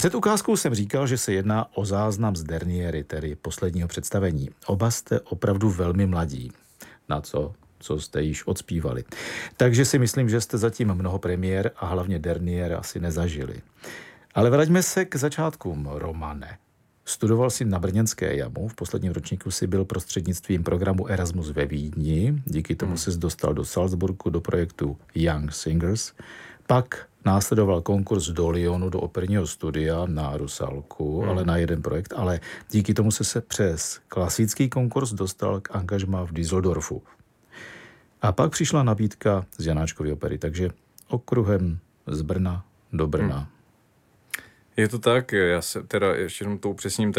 Před ukázkou jsem říkal, že se jedná o záznam z derniéry, tedy posledního představení. Oba jste opravdu velmi mladí. Na co jste již odspívali. Takže si myslím, že jste zatím mnoho premiér a hlavně derniér asi nezažili. Ale vraťme se k začátkům, Romane. Studoval si na brněnské JAMU, v posledním ročníku si byl prostřednictvím programu Erasmus ve Vídni, díky tomu se dostal do Salzburgu do projektu Young Singers. Pak následoval konkurs do Lyonu, do operního studia na Rusalku, ale na jeden projekt, ale díky tomu se přes klasický konkurs dostal k angažmá v Düsseldorfu. A pak přišla nabídka z Janáčkovy opery, takže okruhem z Brna do Brna. Je to tak, já se teda ještě jenom to upřesním,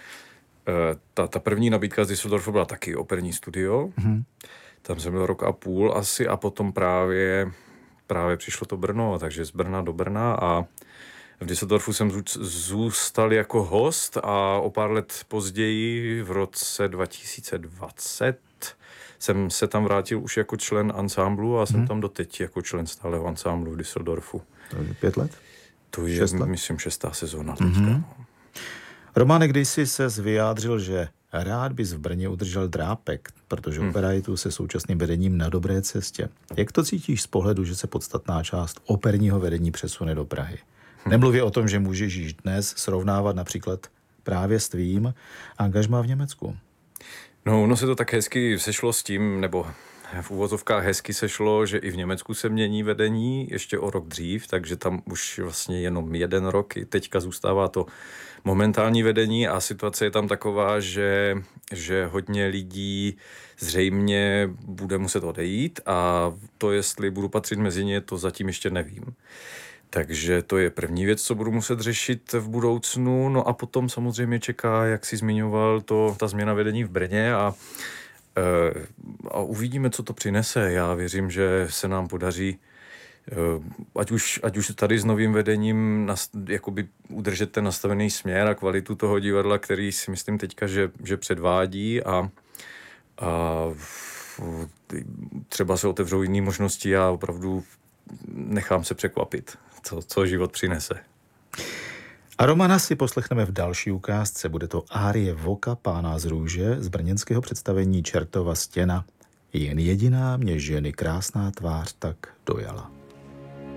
ta první nabídka z Düsseldorfu byla taky operní studio, tam jsem byl rok a půl asi a potom právě přišlo to Brno, takže z Brna do Brna a v Düsseldorfu jsem zůstal jako host a o pár let později v roce 2020 jsem se tam vrátil už jako člen ansámblu a jsem tam doteď jako člen stáleho ansámblu v Düsseldorfu. To je 5 let? To je, myslím, 6. sezóna teďka. Romane, když jsi se vyjádřil, že rád bys v Brně udržel drápek, protože opera je tu se současným vedením na dobré cestě. Jak to cítíš z pohledu, že se podstatná část operního vedení přesune do Prahy? Nemluvě o tom, že můžeš již dnes srovnávat například právě s tvým angažmá v Německu. No, ono se to tak hezky sešlo s tím, nebo v úvozovkách hezky sešlo, že i v Německu se mění vedení ještě o rok dřív, takže tam už vlastně jenom 1 rok. Teďka zůstává to momentální vedení a situace je tam taková, že hodně lidí zřejmě bude muset odejít a to, jestli budu patřit mezi ně, to zatím ještě nevím. Takže to je první věc, co budu muset řešit v budoucnu. No a potom samozřejmě čeká, jak jsi zmiňoval, ta změna vedení v Brně a uvidíme, co to přinese. Já věřím, že se nám podaří, ať už tady s novým vedením jakoby udržet ten nastavený směr a kvalitu toho divadla, který si myslím teďka, že předvádí a třeba se otevřou jiné možnosti a opravdu nechám se překvapit, co život přinese. A Romana si poslechneme v další ukázce. Bude to árie Voka Pána z růže z brněnského představení Čertova stěna. Jen jediná mě ženy krásná tvář tak dojala.